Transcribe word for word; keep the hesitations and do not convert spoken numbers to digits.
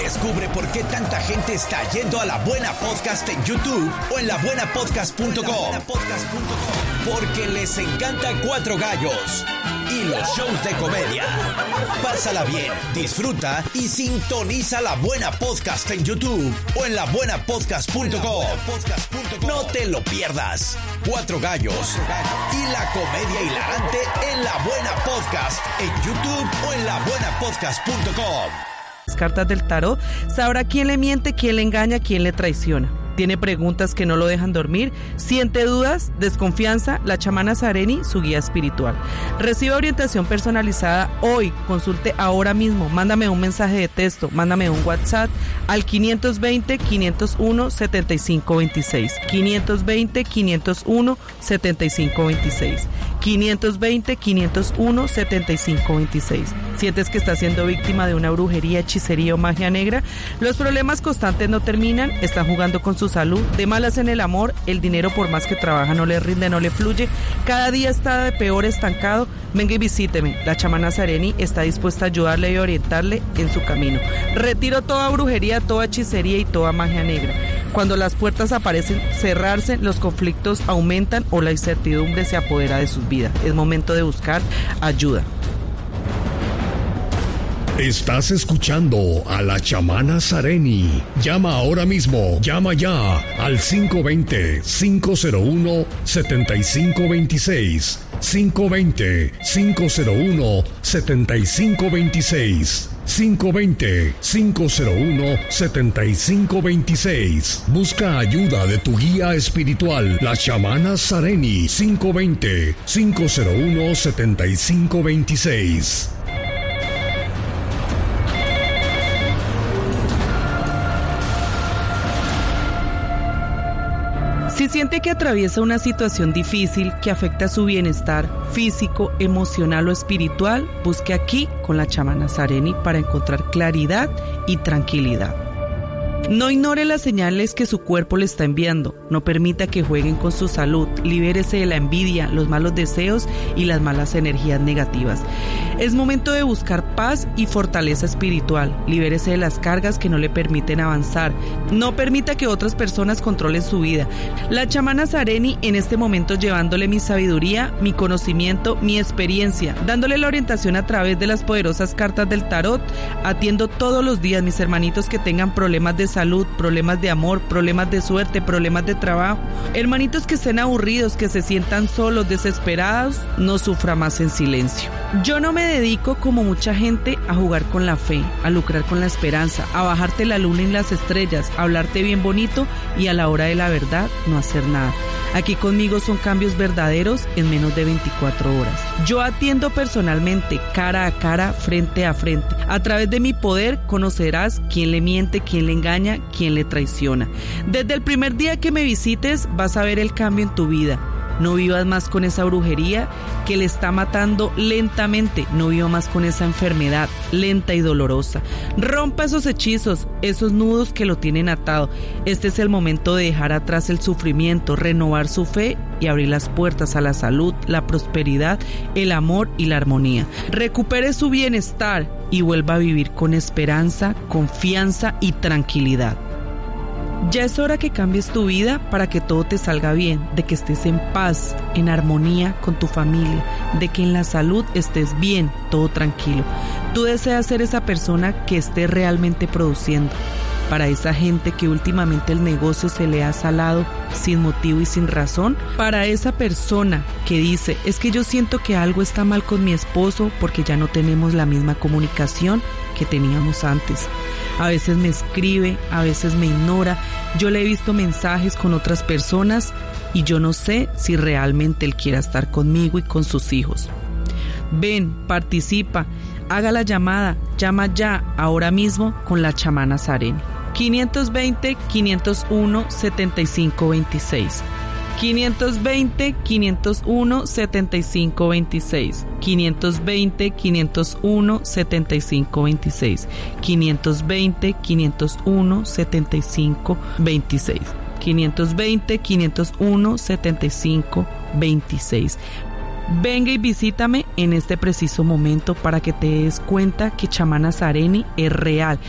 Descubre por qué tanta gente está yendo a La Buena Podcast en YouTube o en la buena podcast punto com. Porque les encanta Cuatro Gallos y los shows de comedia. Pásala bien, disfruta y sintoniza La Buena Podcast en YouTube o en la buena podcast punto com. No te lo pierdas. Cuatro Gallos y la comedia hilarante en La Buena Podcast en YouTube o en la buena podcast punto com. Cartas del tarot, sabrá quién le miente, quién le engaña, quién le traiciona. Tiene preguntas que no lo dejan dormir, siente dudas, desconfianza, la chamana Sareni, su guía espiritual. Recibe orientación personalizada hoy, consulte ahora mismo, mándame un mensaje de texto, mándame un WhatsApp al quinientos veinte, quinientos uno, setenta y cinco veintiséis, quinientos veinte, quinientos uno, setenta y cinco veintiséis, quinientos veinte, quinientos uno, setenta y cinco veintiséis. ¿Sientes que estás siendo víctima de una brujería, hechicería o magia negra? Los problemas constantes no terminan, están jugando con su salud, de malas en el amor, el dinero por más que trabaja no le rinde, no le fluye, cada día está de peor estancado. Venga y visíteme, la chamana Sareni está dispuesta a ayudarle y orientarle en su camino. Retiro toda brujería, toda hechicería y toda magia negra. Cuando las puertas aparecen cerrarse, los conflictos aumentan o la incertidumbre se apodera de sus vidas. Es momento de buscar ayuda. Estás escuchando a la chamana Sareni. Llama ahora mismo, llama ya al cinco dos cero, cinco cero uno, siete cinco dos seis. cinco dos cero, cinco cero uno, siete cinco dos seis. cinco dos cero, cinco cero uno, siete cinco dos seis. Busca ayuda de tu guía espiritual, la chamana Sareni. cinco dos cero, cinco cero uno, siete cinco dos seis. Si siente que atraviesa una situación difícil que afecta su bienestar físico, emocional o espiritual, busque aquí con la chamana Sareni para encontrar claridad y tranquilidad. No ignore las señales que su cuerpo le está enviando. No permita que jueguen con su salud. Libérese de la envidia, los malos deseos y las malas energías negativas. Es momento de buscar paz y fortaleza espiritual. Libérese de las cargas que no le permiten avanzar. No permita que otras personas controlen su vida. La chamana Sareni en este momento llevándole mi sabiduría, mi conocimiento, mi experiencia, dándole la orientación a través de las poderosas cartas del tarot. Atiendo todos los días mis hermanitos que tengan problemas de salud, problemas de amor, problemas de suerte, problemas de trabajo. Hermanitos que estén aburridos, que se sientan solos, desesperados, no sufra más en silencio. Yo no me dedico como mucha gente a jugar con la fe, a lucrar con la esperanza, a bajarte la luna en las estrellas, a hablarte bien bonito y a la hora de la verdad no hacer nada. Aquí conmigo son cambios verdaderos en menos de veinticuatro horas. Yo atiendo personalmente, cara a cara, frente a frente. A través de mi poder conocerás quién le miente, quién le engaña, quién le traiciona. Desde el primer día que me visites vas a ver el cambio en tu vida. No vivas más con esa brujería que le está matando lentamente. No viva más con esa enfermedad lenta y dolorosa. Rompa esos hechizos, esos nudos que lo tienen atado. Este es el momento de dejar atrás el sufrimiento, renovar su fe y abrir las puertas a la salud, la prosperidad, el amor y la armonía. Recupere su bienestar y vuelva a vivir con esperanza, confianza y tranquilidad. Ya es hora que cambies tu vida para que todo te salga bien, de que estés en paz, en armonía con tu familia, de que en la salud estés bien, todo tranquilo. Tú deseas ser esa persona que esté realmente produciendo. Para esa gente que últimamente el negocio se le ha salado sin motivo y sin razón. Para esa persona que dice, es que yo siento que algo está mal con mi esposo porque ya no tenemos la misma comunicación que teníamos antes. A veces me escribe, a veces me ignora. Yo le he visto mensajes con otras personas y yo no sé si realmente él quiera estar conmigo y con sus hijos. Ven, participa, haga la llamada, llama ya, ahora mismo con la chamana Sareni. quinientos veinte, quinientos uno, setenta y cinco veintiséis. quinientos veinte, quinientos uno, setenta y cinco veintiséis. quinientos veinte, quinientos uno, setenta y cinco veintiséis. quinientos veinte, quinientos uno, setenta y cinco veintiséis. quinientos veinte, quinientos uno, setenta y cinco veintiséis. Venga y visítame en este preciso momento para que te des cuenta que chamana Sareni es real